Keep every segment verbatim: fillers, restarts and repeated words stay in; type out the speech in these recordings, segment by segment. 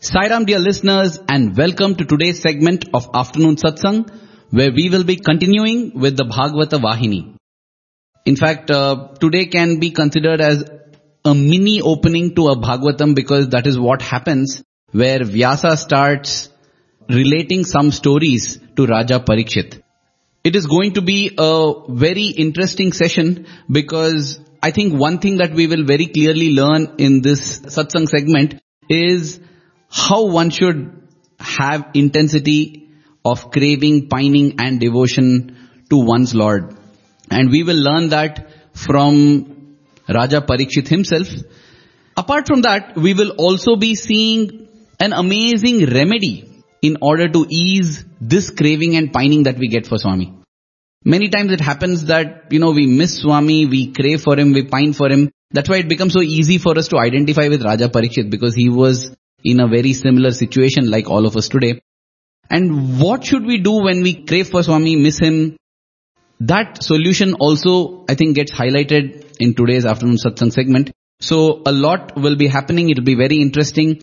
Sairam dear listeners, and welcome to today's segment of Afternoon Satsang, where we will be continuing with the Bhagavata Vahini. In fact, uh, today can be considered as a mini opening to a Bhagavatam, because that is what happens where Vyasa starts relating some stories to Raja Parikshit. It is going to be a very interesting session, because I think one thing that we will very clearly learn in this Satsang segment is how one should have intensity of craving, pining and devotion to one's Lord. And we will learn that from Raja Parikshit himself. Apart from that, we will also be seeing an amazing remedy in order to ease this craving and pining that we get for Swami. Many times it happens that, you know, we miss Swami, we crave for him, we pine for him. That's why it becomes so easy for us to identify with Raja Parikshit, because he was in a very similar situation like all of us today. And what should we do when we crave for Swami, miss him? That solution also, I think, gets highlighted in today's Afternoon Satsang segment. So a lot will be happening. It will be very interesting.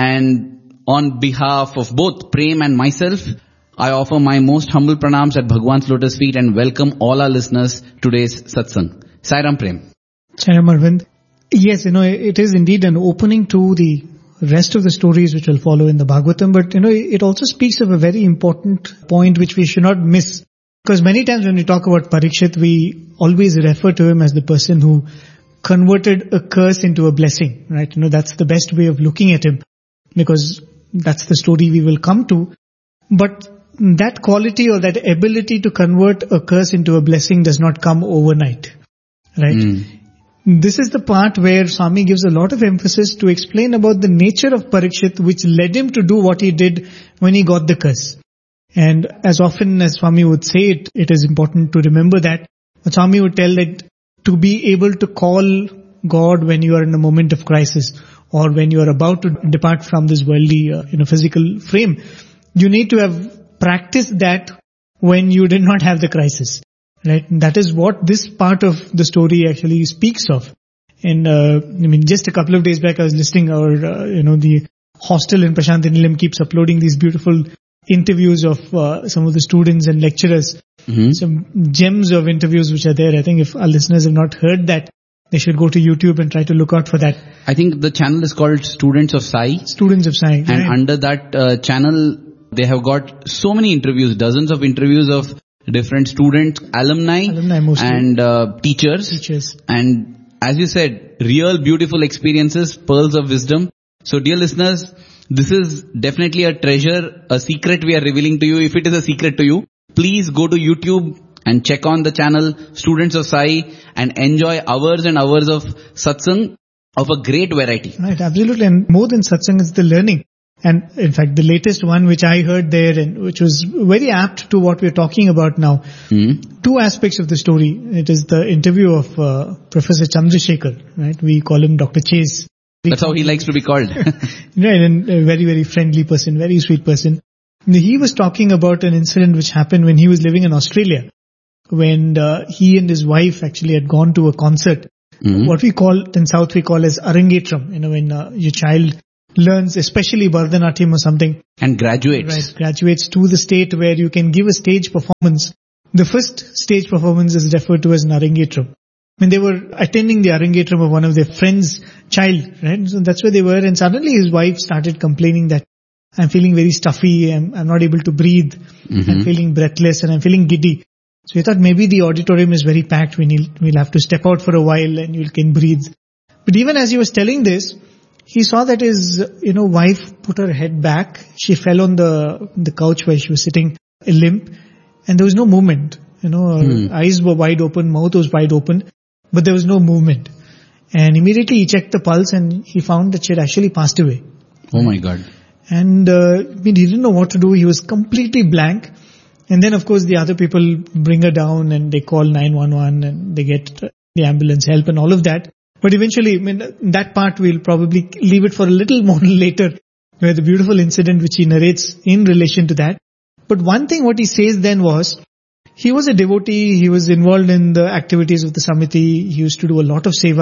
And on behalf of both Prem and myself, I offer my most humble pranams at Bhagwan's lotus feet and welcome all our listeners to today's Satsang. Sairam Prem. Sairam Arvind. Yes, you know, it is indeed an opening to the rest of the stories which will follow in the Bhagavatam, but you know, it also speaks of a very important point which we should not miss. Because many times when we talk about Parikshit, we always refer to him as the person who converted a curse into a blessing, right? You know, that's the best way of looking at him, because that's the story we will come to. But that quality or that ability to convert a curse into a blessing does not come overnight, right? Mm. This is the part where Swami gives a lot of emphasis to explain about the nature of Parikshit, which led him to do what he did when he got the curse. And as often as Swami would say it, it is important to remember that. But Swami would tell that to be able to call God when you are in a moment of crisis, or when you are about to depart from this worldly, uh, you know, physical frame, you need to have practiced that when you did not have the crisis. Right? And that is what this part of the story actually speaks of. And, uh, I mean, just a couple of days back I was listening, our, uh, you know, the hostel in Prashant Nilayam keeps uploading these beautiful interviews of uh, some of the students and lecturers. Mm-hmm. Some gems of interviews which are there. I think if our listeners have not heard that, they should go to YouTube and try to look out for that. I think the channel is called Students of Sai. Students of Sai. And right. Under that uh, channel, they have got so many interviews, dozens of interviews of different students, alumni, alumni mostly. and uh, teachers. Teachers. And as you said, real beautiful experiences, pearls of wisdom. So dear listeners, this is definitely a treasure, a secret we are revealing to you. If it is a secret to you, please go to YouTube and check on the channel Students of Sai and enjoy hours and hours of satsang of a great variety. Right, absolutely. And more than satsang is the learning. And in fact, the latest one which I heard there, and which was very apt to what we're talking about now, mm-hmm. two aspects of the story. It is the interview of uh, Professor Chandrasekhar, right? We call him Doctor Chase. That's how he likes to be called. Right, and a very, very friendly person, very sweet person. He was talking about an incident which happened when he was living in Australia, when uh, he and his wife actually had gone to a concert. Mm-hmm. What we call, in South we call as Arangetram, you know, when uh, your child learns, especially Bharatanatyam or something. And graduates. Right, graduates to the state where you can give a stage performance. The first stage performance is referred to as an Arangetram. When they were attending the Arangetram of one of their friends' child, right? So that's where they were, and suddenly his wife started complaining that I'm feeling very stuffy, I'm, I'm not able to breathe, mm-hmm. I'm feeling breathless and I'm feeling giddy. So we thought maybe the auditorium is very packed, we need, we'll have to step out for a while and you can breathe. But even as he was telling this, he saw that his, you know, wife put her head back. She fell on the the couch where she was sitting, limp, and there was no movement. You know, her hmm. eyes were wide open, mouth was wide open, but there was no movement. And immediately he checked the pulse and he found that she had actually passed away. Oh my God. And uh, I mean, he didn't know what to do. He was completely blank. And then, of course, the other people bring her down and they call nine one one and they get the ambulance help and all of that. But eventually, I mean, that part we'll probably leave it for a little more later, where the beautiful incident which he narrates in relation to that. But one thing what he says then was, he was a devotee, he was involved in the activities of the Samiti, he used to do a lot of seva,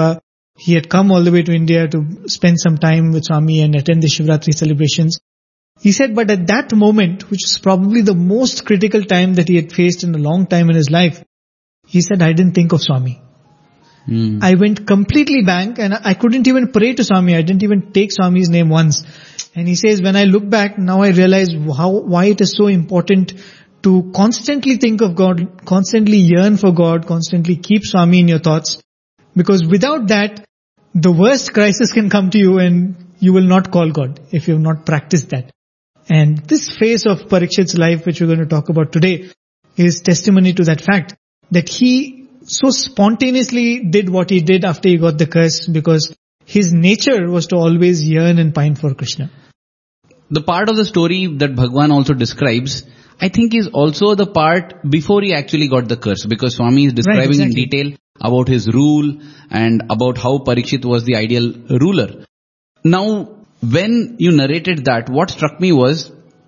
He had come all the way to India to spend some time with Swami and attend the Shivratri celebrations. He said, but at that moment, which was probably the most critical time that he had faced in a long time in his life, he said, I didn't think of Swami. Mm. I went completely blank and I couldn't even pray to Swami. I didn't even take Swami's name once. And he says, when I look back, now I realize how, why it is so important to constantly think of God, constantly yearn for God, constantly keep Swami in your thoughts. Because without that, the worst crisis can come to you and you will not call God if you have not practiced that. And this phase of Parikshit's life, which we're going to talk about today, is testimony to that fact that he so spontaneously did what he did after he got the curse, because his nature was to always yearn and pine for Krishna. The part of the story that Bhagwan also describes, I think, is also the part before he actually got the curse, because Swami is describing right, exactly. in detail about his rule and about how Parikshit was the ideal ruler. Now, when you narrated that, what struck me was,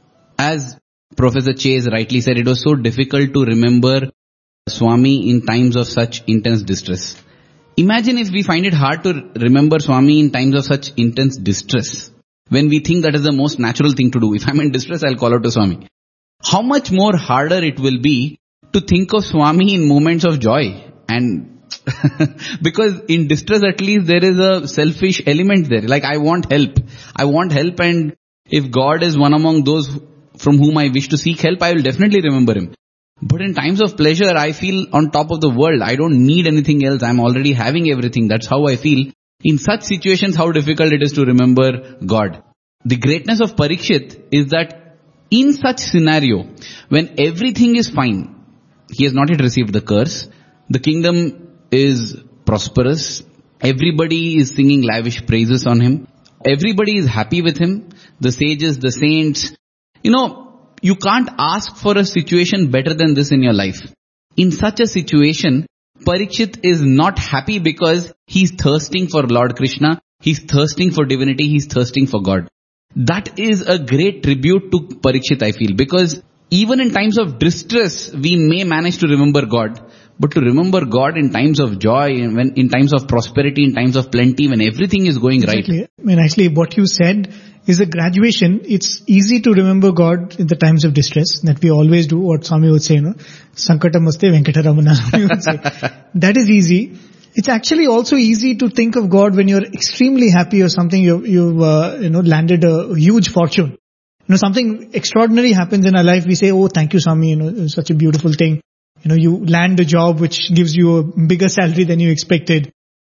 as Professor Chase rightly said, it was so difficult to remember Swami in times of such intense distress. Imagine if we find it hard to remember Swami in times of such intense distress, when we think that is the most natural thing to do. If I'm in distress, I'll call out to Swami. How much more harder it will be to think of Swami in moments of joy. And because in distress, at least there is a selfish element there. Like, I want help. I want help, and if God is one among those from whom I wish to seek help, I will definitely remember Him. But in times of pleasure, I feel on top of the world. I don't need anything else. I'm already having everything. That's how I feel. In such situations, how difficult it is to remember God. The greatness of Parikshit is that in such scenario, when everything is fine, he has not yet received the curse, the kingdom is prosperous, everybody is singing lavish praises on him, everybody is happy with him, the sages, the saints. You know, you can't ask for a situation better than this in your life. In such a situation, Parikshit is not happy because he's thirsting for Lord Krishna, he's thirsting for divinity, he's thirsting for God. That is a great tribute to Parikshit, I feel, because even in times of distress, we may manage to remember God, but to remember God in times of joy, when in times of prosperity, in times of plenty, when everything is going exactly. right. I mean, actually, what you said is a graduation. It's easy to remember God in the times of distress, that we always do, what Swami would say, you know, Sankatamaste Venkataramana, we would say. That is easy. It's actually also easy to think of God when you're extremely happy or something, you've, you've uh, you know, landed a huge fortune. You know, something extraordinary happens in our life, we say, oh, thank you, Swami, you know, it's such a beautiful thing. You know, you land a job which gives you a bigger salary than you expected,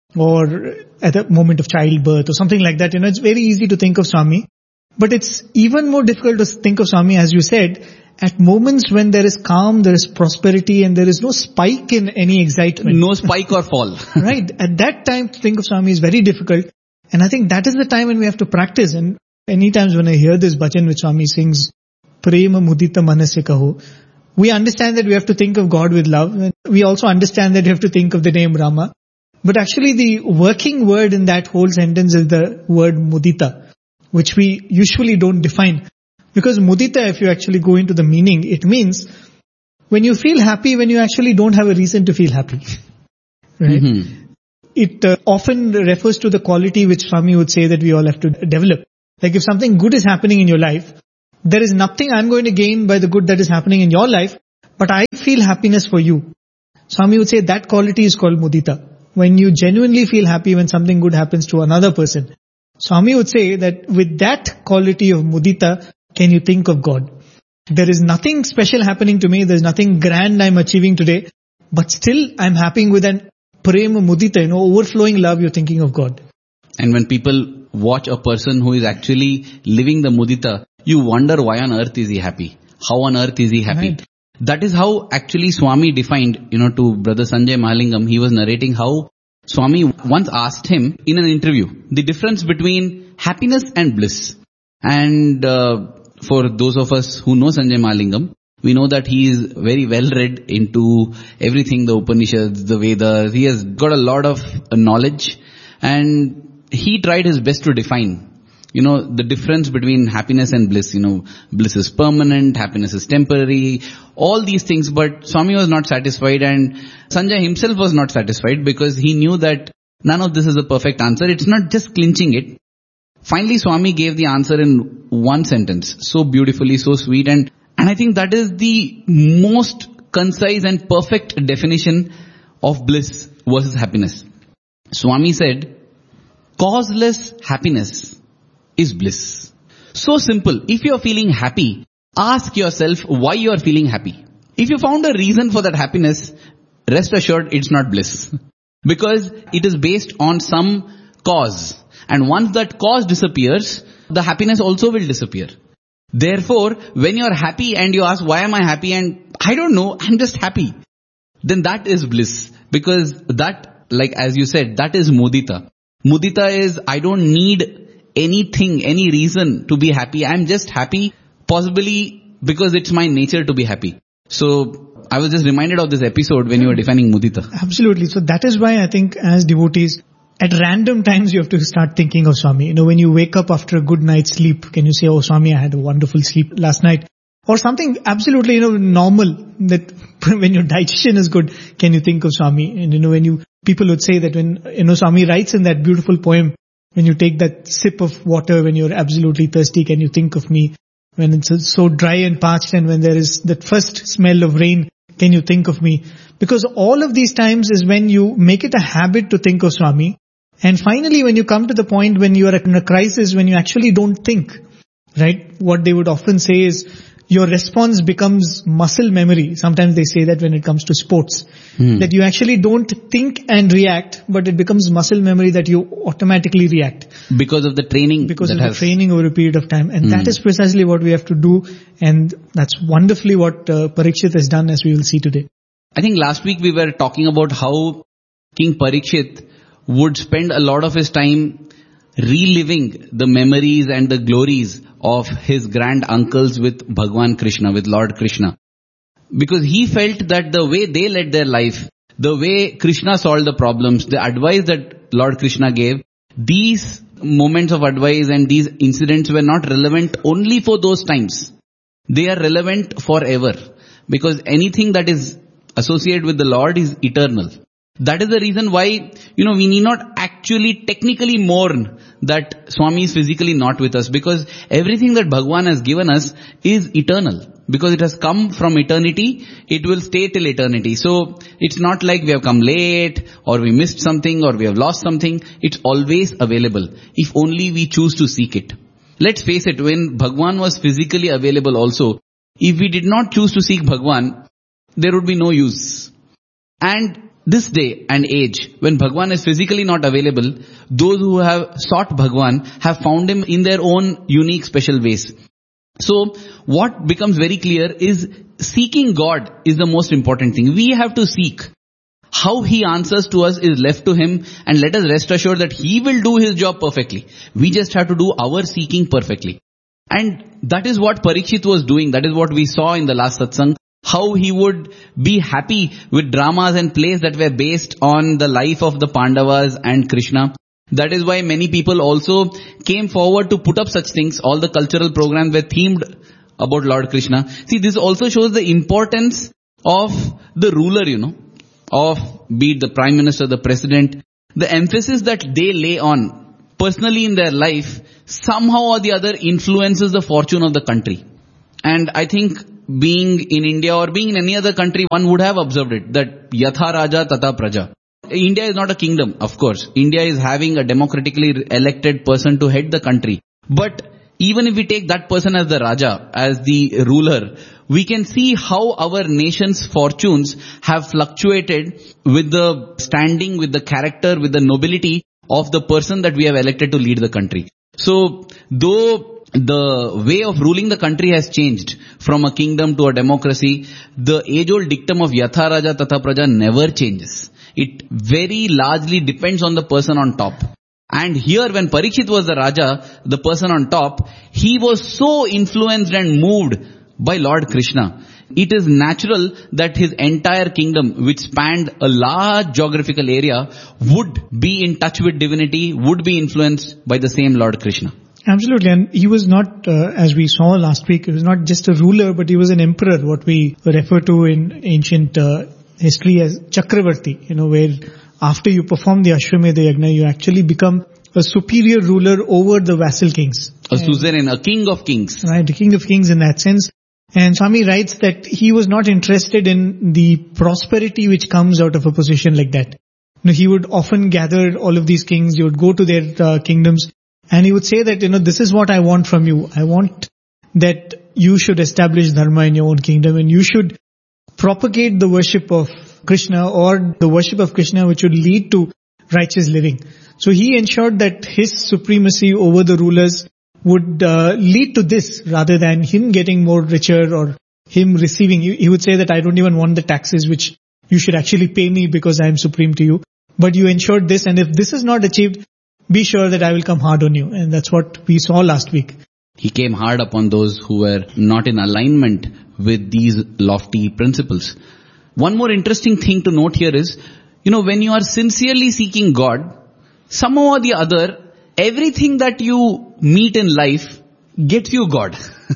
or at a moment of childbirth or something like that. You know, it's very easy to think of Swami. But it's even more difficult to think of Swami, as you said, at moments when there is calm, there is prosperity, and there is no spike in any excitement. No spike or fall. Right. At that time, to think of Swami is very difficult. And I think that is the time when we have to practice. And any times when I hear this bhajan which Swami sings, Prema Mudita Manase Kaho, we understand that we have to think of God with love. And we also understand that we have to think of the name Rama. But actually the working word in that whole sentence is the word mudita, which we usually don't define. Because mudita, if you actually go into the meaning, it means when you feel happy when you actually don't have a reason to feel happy. Right? Mm-hmm. It uh, often refers to the quality which Swami would say that we all have to develop. Like if something good is happening in your life, there is nothing I'm going to gain by the good that is happening in your life, but I feel happiness for you. Swami would say that quality is called mudita. When you genuinely feel happy when something good happens to another person. Swami would say that with that quality of mudita, can you think of God? There is nothing special happening to me, there is nothing grand I'm achieving today, but still I'm happy with an prema mudita, you know, overflowing love, you're thinking of God. And when people watch a person who is actually living the mudita, you wonder why on earth is he happy? How on earth is he happy? Right. That is how actually Swami defined, you know, to Brother Sanjay Mahalingam. He was narrating how Swami once asked him in an interview the difference between happiness and bliss. And uh, for those of us who know Sanjay Mahalingam, we know that he is very well read into everything, the Upanishads, the Vedas. He has got a lot of uh, knowledge, and he tried his best to define, you know, the difference between happiness and bliss. You know, bliss is permanent, happiness is temporary, all these things. But Swami was not satisfied, and Sanjay himself was not satisfied, because he knew that None of this is a perfect answer. It's not just clinching it. Finally, Swami gave the answer in one sentence, so beautifully, so sweet, and, and I think that is the most concise and perfect definition of bliss versus happiness. Swami said, causeless happiness is bliss. So simple. If you are feeling happy, ask yourself why you are feeling happy. If you found a reason for that happiness, rest assured it's not bliss. Because it is based on some cause. And once that cause disappears, the happiness also will disappear. Therefore, when you are happy and you ask, why am I happy? And I don't know, I'm just happy. Then that is bliss. Because that, like as you said, that is mudita. Mudita is, I don't need anything, any reason to be happy. I'm just happy, possibly because it's my nature to be happy. So, I was just reminded of this episode when you were defining mudita. Absolutely. So that is why I think as devotees, at random times you have to start thinking of Swami. You know, when you wake up after a good night's sleep, can you say, oh Swami, I had a wonderful sleep last night? Or something absolutely, you know, normal, that when your digestion is good, can you think of Swami? And you know, when you, people would say that when, you know, Swami writes in that beautiful poem, when you take that sip of water, when you're absolutely thirsty, can you think of me? When it's so dry and parched, and when there is that first smell of rain, can you think of me? Because all of these times is when you make it a habit to think of Swami. And finally, when you come to the point when you are in a crisis, when you actually don't think, right? What they would often say is, your response becomes muscle memory. Sometimes they say that when it comes to sports, hmm. that you actually don't think and react, but it becomes muscle memory that you automatically react. Because of the training. Because of has... the training over a period of time. And hmm. that is precisely what we have to do. And that's wonderfully what uh, Parikshit has done, as we will see today. I think last week we were talking about how King Parikshit would spend a lot of his time reliving the memories and the glories of his grand uncles with Bhagwan Krishna, with Lord Krishna. Because he felt that the way they led their life, the way Krishna solved the problems, the advice that Lord Krishna gave, these moments of advice and these incidents were not relevant only for those times. They are relevant forever. Because anything that is associated with the Lord is eternal. That is the reason why, you know, we need not actually technically mourn that Swami is physically not with us, because everything that Bhagwan has given us is eternal. Because it has come from eternity, it will stay till eternity. So, it's not like we have come late, or we missed something, or we have lost something. It's always available, if only we choose to seek it. Let's face it, when Bhagwan was physically available also, if we did not choose to seek Bhagwan, there would be no use. And this day and age, when Bhagwan is physically not available, those who have sought Bhagwan have found him in their own unique special ways. So, what becomes very clear is seeking God is the most important thing. We have to seek. How he answers to us is left to him, and let us rest assured that he will do his job perfectly. We just have to do our seeking perfectly. And that is what Parikshit was doing. That is what we saw in the last satsang. How he would be happy with dramas and plays that were based on the life of the Pandavas and Krishna. That is why many people also came forward to put up such things. All the cultural programs were themed about Lord Krishna. See, this also shows the importance of the ruler, you know, of be it the Prime Minister, the President. The emphasis that they lay on personally in their life somehow or the other influences the fortune of the country. And I think being in India or being in any other country, one would have observed it, that Yatha Raja Tata Praja. India is not a kingdom, of course. India is having a democratically elected person to head the country. But even if we take that person as the Raja, as the ruler, we can see how our nation's fortunes have fluctuated with the standing, with the character, with the nobility of the person that we have elected to lead the country. So, though the way of ruling the country has changed from a kingdom to a democracy, the age-old dictum of Yatha Raja Tata Praja never changes. It very largely depends on the person on top. And here when Parikshit was the Raja, the person on top, he was so influenced and moved by Lord Krishna. It is natural that his entire kingdom, which spanned a large geographical area, would be in touch with divinity, would be influenced by the same Lord Krishna. Absolutely. And he was not, uh, as we saw last week, he was not just a ruler, but he was an emperor, what we refer to in ancient uh, history as Chakravarti, you know, where after you perform the Ashwamedha Yagna, you actually become a superior ruler over the vassal kings. A suzerain, a king of kings. Right, the king of kings in that sense. And Swami writes that he was not interested in the prosperity which comes out of a position like that. You know, he would often gather all of these kings, he would go to their uh, kingdoms, and he would say that, you know, this is what I want from you. I want that you should establish dharma in your own kingdom, and you should propagate the worship of Krishna, or the worship of Krishna which would lead to righteous living. So he ensured that his supremacy over the rulers would uh, lead to this rather than him getting more richer or him receiving. He, he would say that I don't even want the taxes which you should actually pay me because I am supreme to you. But you ensured this, and if this is not achieved, be sure that I will come hard on you. And that's what we saw last week. He came hard upon those who were not in alignment with these lofty principles. One more interesting thing to note here is, you know, when you are sincerely seeking God, somehow or the other, everything that you meet in life gets you God.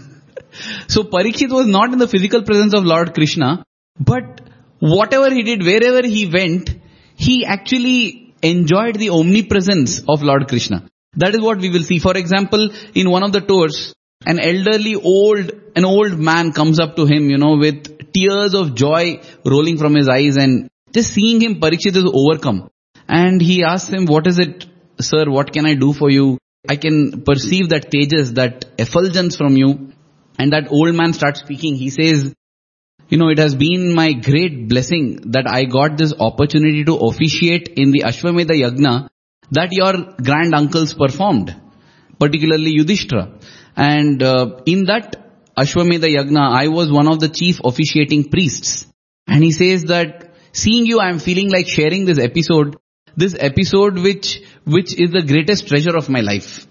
So Parikshit was not in the physical presence of Lord Krishna, but whatever he did, wherever he went, he actually enjoyed the omnipresence of Lord Krishna. That is what we will see. For example, in one of the tours, an elderly old, an old man comes up to him, you know, with tears of joy rolling from his eyes, and just seeing him, Parikshit is overcome. And he asks him, what is it, sir, what can I do for you? I can perceive that tejas, that effulgence from you. And that old man starts speaking. He says, you know, it has been my great blessing that I got this opportunity to officiate in the Ashwamedha Yagna that your grand uncles performed, particularly Yudhishthira. And uh, in that Ashwamedha Yagna, I was one of the chief officiating priests. And he says that seeing you, I am feeling like sharing this episode, this episode which which is the greatest treasure of my life.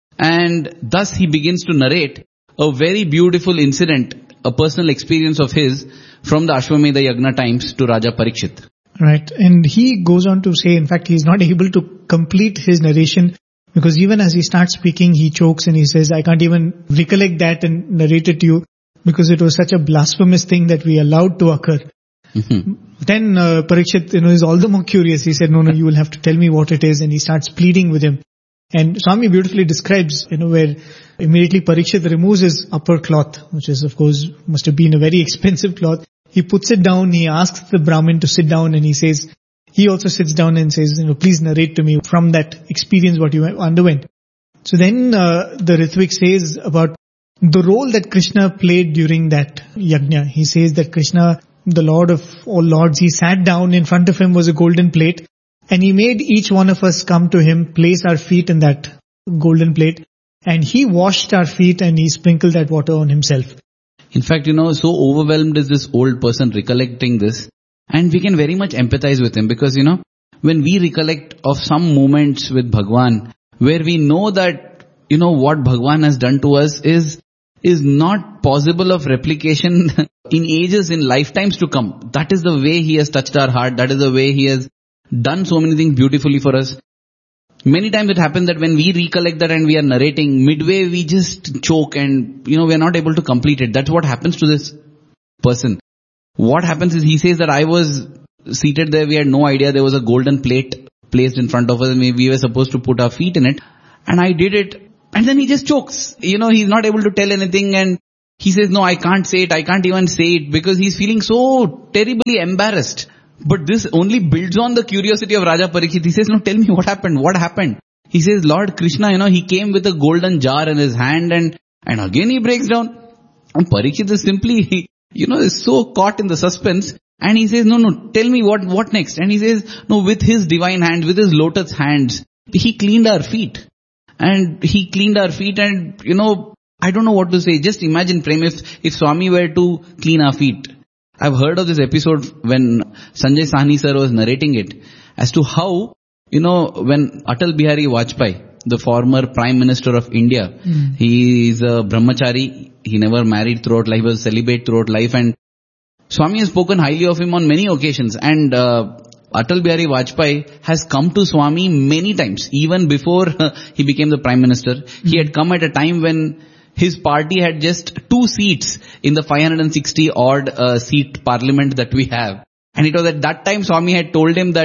And thus he begins to narrate a very beautiful incident, a personal experience of his from the Ashwamedha Yagna times to Raja Parikshit. Right. And he goes on to say, in fact, he's not able to complete his narration because even as he starts speaking, he chokes and he says, I can't even recollect that and narrate it to you because it was such a blasphemous thing that we allowed to occur. Mm-hmm. Then uh, Parikshit, you know, is all the more curious. He said, no, no, you will have to tell me what it is. And he starts pleading with him. And Swami beautifully describes, you know, where immediately Parikshit removes his upper cloth, which is, of course, must have been a very expensive cloth. He puts it down, he asks the Brahmin to sit down, and he says, he also sits down and says, you know, please narrate to me from that experience what you underwent. So then uh, the Ritvik says about the role that Krishna played during that yajna. He says that Krishna, the Lord of all lords, he sat down, in front of him was a golden plate, and he made each one of us come to him, place our feet in that golden plate, and he washed our feet and he sprinkled that water on himself. In fact, you know, so overwhelmed is this old person recollecting this, and we can very much empathize with him because, you know, when we recollect of some moments with Bhagwan, where we know that, you know, what Bhagwan has done to us is, is not possible of replication in ages, in lifetimes to come. That is the way he has touched our heart. That is the way he has done so many things beautifully for us. Many times it happens that when we recollect that and we are narrating, midway we just choke and, you know, we are not able to complete it. That's what happens to this person. What happens is he says that I was seated there, we had no idea there was a golden plate placed in front of us and we were supposed to put our feet in it. And I did it and then he just chokes. You know, he's not able to tell anything and he says, no, I can't say it, I can't even say it because he's feeling so terribly embarrassed. But this only builds on the curiosity of Raja Parikshit. He says, no, tell me what happened, what happened? He says, Lord Krishna, you know, he came with a golden jar in his hand and, and again he breaks down. And Parikshit is simply, you know, is so caught in the suspense. And he says, no, no, tell me what, what next? And he says, no, with his divine hands, with his lotus hands, he cleaned our feet. And he cleaned our feet and, you know, I don't know what to say. Just imagine, Prem, if, if Swami were to clean our feet. I've heard of this episode when Sanjay Sahni sir was narrating it as to how, you know, when Atal Bihari Vajpayee, the former Prime Minister of India, mm. he is a brahmachari, he never married throughout life, he was celibate throughout life, and Swami has spoken highly of him on many occasions, and uh, Atal Bihari Vajpayee has come to Swami many times, even before uh, he became the Prime Minister. Mm. He had come at a time when his party had just two seats in the five hundred sixty odd uh, seat parliament that we have. And it was at that time Swami had told him that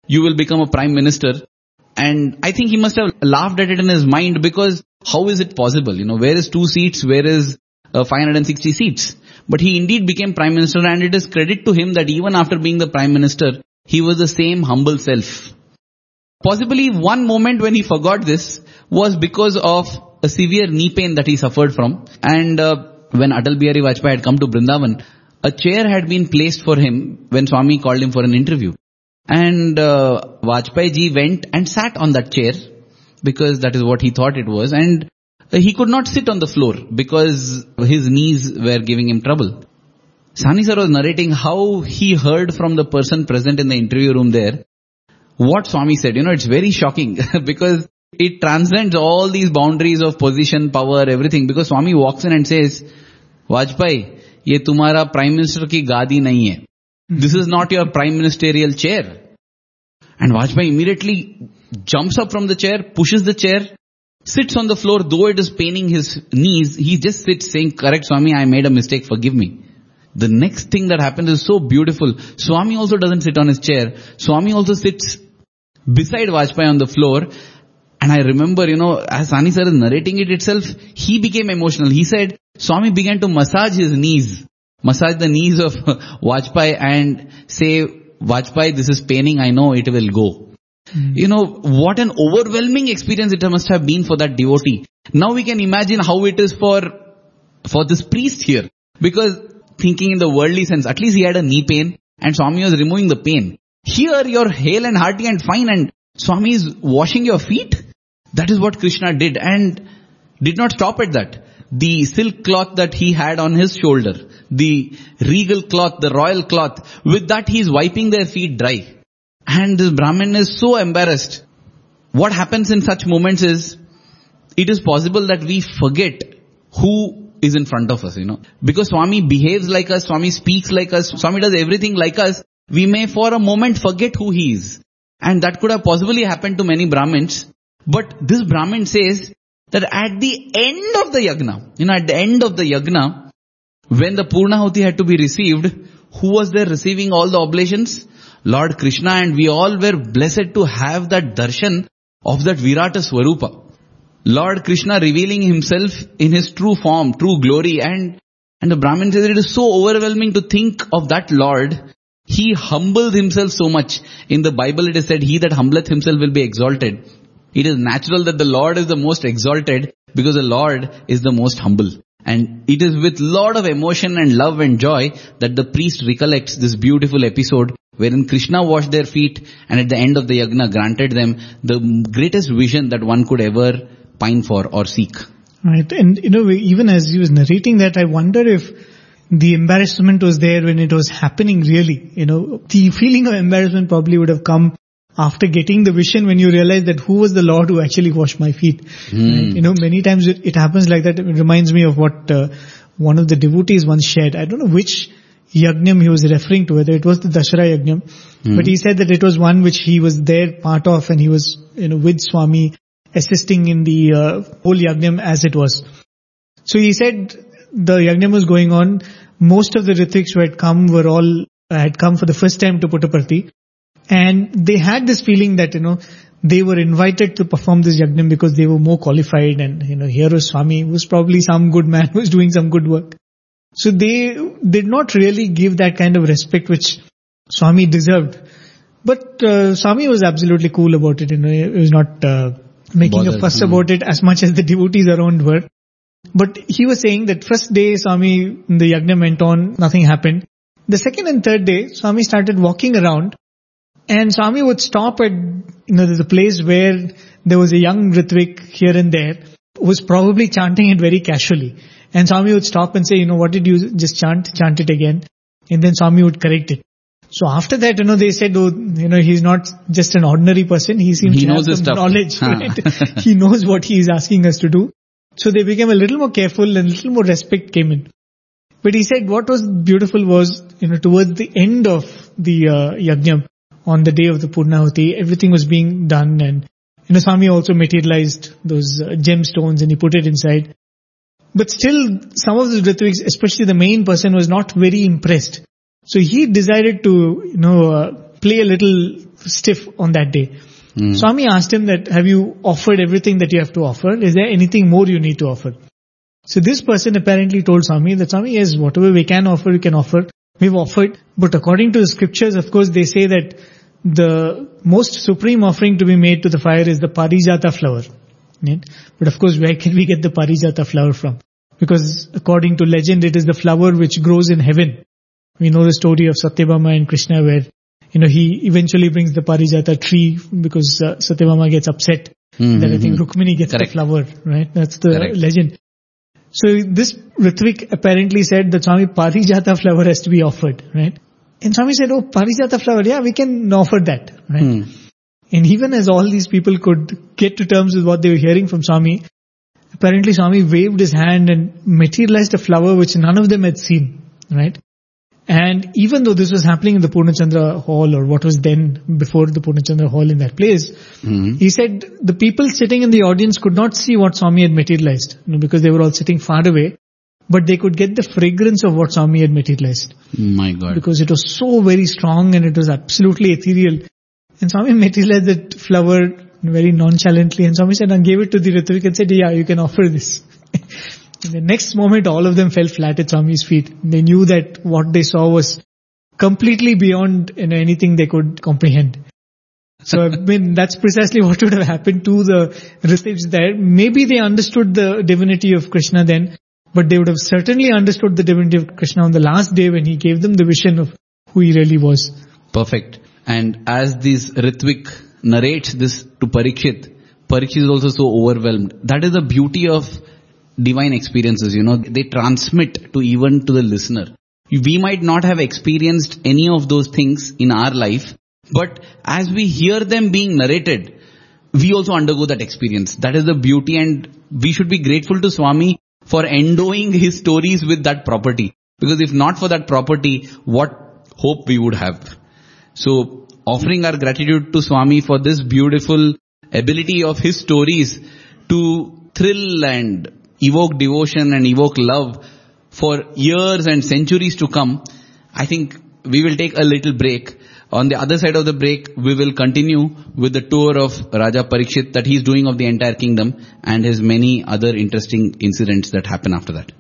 you will become a prime minister. And I think he must have laughed at it in his mind, because how is it possible? You know, where is two seats? Where is uh, five hundred sixty seats? But he indeed became prime minister, and it is credit to him that even after being the prime minister, he was the same humble self. Possibly one moment when he forgot this was because of a severe knee pain that he suffered from. And uh, when Atal Bihari Vajpayee had come to Vrindavan, a chair had been placed for him when Swami called him for an interview. And uh, Vajpayee ji went and sat on that chair, because that is what he thought it was. And he could not sit on the floor because his knees were giving him trouble. Sani sir was narrating how he heard from the person present in the interview room there what Swami said. You know, it's very shocking because it transcends all these boundaries of position, power, everything. Because Swami walks in and says, Vajpayee, ye tumhara prime minister ki gadi nahi hai. This is not your prime ministerial chair. And Vajpayee immediately jumps up from the chair, pushes the chair, sits on the floor, though it is paining his knees. He just sits saying, correct Swami, I made a mistake, forgive me. The next thing that happens is so beautiful. Swami also doesn't sit on his chair. Swami also sits beside Vajpayee on the floor. And I remember, you know, as Sani sir is narrating it itself, he became emotional. He said, Swami began to massage his knees, massage the knees of Vajpayee and say, Vajpayee, this is paining, I know it will go. Mm. You know, what an overwhelming experience it must have been for that devotee. Now we can imagine how it is for, for this priest here. Because thinking in the worldly sense, at least he had a knee pain and Swami was removing the pain. Here you're hale and hearty and fine and Swami is washing your feet. That is what Krishna did, and did not stop at that. The silk cloth that he had on his shoulder, the regal cloth, the royal cloth, with that he is wiping their feet dry. And this Brahmin is so embarrassed. What happens in such moments is, it is possible that we forget who is in front of us, you know. Because Swami behaves like us, Swami speaks like us, Swami does everything like us, we may for a moment forget who he is. And that could have possibly happened to many Brahmins. But this Brahmin says that at the end of the yagna, you know, at the end of the yagna, when the Purnahuti had to be received, who was there receiving all the oblations? Lord Krishna, and we all were blessed to have that darshan of that Virata Swarupa. Lord Krishna revealing himself in his true form, true glory, and, and the Brahmin says it is so overwhelming to think of that Lord. He humbled himself so much. In the Bible it is said, he that humbleth himself will be exalted. It is natural that the Lord is the most exalted because the Lord is the most humble. And it is with lot of emotion and love and joy that the priest recollects this beautiful episode wherein Krishna washed their feet and at the end of the yagna granted them the greatest vision that one could ever pine for or seek. Right. And you know, even as he was narrating that, I wonder if the embarrassment was there when it was happening really. You know, the feeling of embarrassment probably would have come after getting the vision when you realize that who was the Lord who actually washed my feet. Mm. Right? You know, many times it, it happens like that. It reminds me of what uh, one of the devotees once shared. I don't know which yajnam he was referring to, whether it was the Dashara yajnam, mm. but he said that it was one which he was there part of and he was, you know, with Swami assisting in the uh, whole yajnam as it was. So he said the yajnam was going on. Most of the Rithviks who had come were all, uh, had come for the first time to Puttaparthi. And they had this feeling that, you know, they were invited to perform this yajnam because they were more qualified and, you know, here was Swami, who was probably some good man who was doing some good work. So they did not really give that kind of respect which Swami deserved. But uh, Swami was absolutely cool about it, you know, he was not uh, making Bothered. a fuss about it as much as the devotees around were. But he was saying that first day Swami, the yajna went on, nothing happened. The second and third day, Swami started walking around. And Swami would stop at, you know, the place where there was a young Ritvik here and there who was probably chanting it very casually. And Swami would stop and say, you know, what did you just chant? Chant it again. And then Swami would correct it. So after that, you know, they said, oh, you know, he's not just an ordinary person. He seems he to knows have some knowledge. Huh. Right? He knows what he is asking us to do. So they became a little more careful and a little more respect came in. But he said what was beautiful was, you know, towards the end of the uh, yajna, on the day of the Purnahuti, everything was being done and, you know, Swami also materialized those uh, gemstones and he put it inside. But still, some of the Ritviks, especially the main person, was not very impressed. So he decided to, you know, uh, play a little stiff on that day. Mm. Swami asked him that, have you offered everything that you have to offer? Is there anything more you need to offer? So this person apparently told Swami that, Swami, yes, whatever we can offer, we can offer. We've offered. But according to the scriptures, of course, they say that the most supreme offering to be made to the fire is the Parijata flower. Right? But of course, where can we get the Parijata flower from? Because according to legend, it is the flower which grows in heaven. We know the story of Satyabhama and Krishna where, you know, he eventually brings the Parijata tree because uh, Satyabhama gets upset mm-hmm. that I think Rukmini gets Correct. the flower, right? That's the Correct. legend. So this Ritvik apparently said that Swami, Parijata flower has to be offered, right? And Swami said, oh, Parijata flower, yeah, we can offer that, right? Mm. And even as all these people could get to terms with what they were hearing from Swami, apparently Swami waved his hand and materialized a flower which none of them had seen, right? And even though this was happening in the Purnachandra Hall, or what was then before the Purnachandra Hall in that place, mm-hmm. he said the people sitting in the audience could not see what Swami had materialized, you know, because they were all sitting far away, but they could get the fragrance of what Swami had materialized. My God. Because it was so very strong and it was absolutely ethereal. And Swami materialized that flower very nonchalantly, and Swami said and gave it to the Ritvik and said, yeah, you can offer this. In the next moment, all of them fell flat at Swami's feet. They knew that what they saw was completely beyond, you know, anything they could comprehend. So, I mean, that's precisely what would have happened to the Ritiks there. Maybe they understood the divinity of Krishna then, but they would have certainly understood the divinity of Krishna on the last day when he gave them the vision of who he really was. Perfect. And as this Ritvik narrates this to Parikshit, Parikshit is also so overwhelmed. That is the beauty of divine experiences, you know, they transmit to even to the listener. We might not have experienced any of those things in our life, but as we hear them being narrated, we also undergo that experience. That is the beauty, and we should be grateful to Swami for endowing his stories with that property. Because if not for that property, what hope we would have. So, offering our gratitude to Swami for this beautiful ability of his stories to thrill and evoke devotion and evoke love for years and centuries to come, I think we will take a little break. On the other side of the break, we will continue with the tour of Raja Parikshit that he is doing of the entire kingdom and his many other interesting incidents that happen after that.